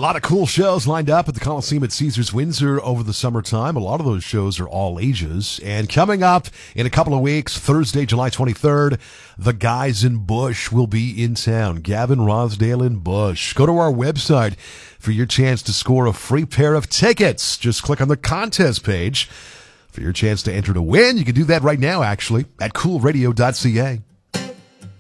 A lot of cool shows lined up at the Coliseum at Caesars Windsor over the summertime. A lot of those shows are all ages. And coming up in a couple of weeks, Thursday, July 23rd, the guys in Bush will be in town. Gavin Rosdale in Bush. Go to our website for your chance to score a free pair of tickets. Just click on the contest page for your chance to enter to win. You can do that right now, actually, at coolradio.ca.